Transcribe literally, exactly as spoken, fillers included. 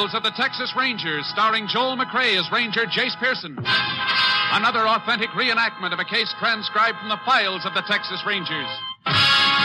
Files of the Texas Rangers, starring Joel McRae as Ranger Jace Pearson. Another authentic reenactment of a case transcribed from the files of the Texas Rangers.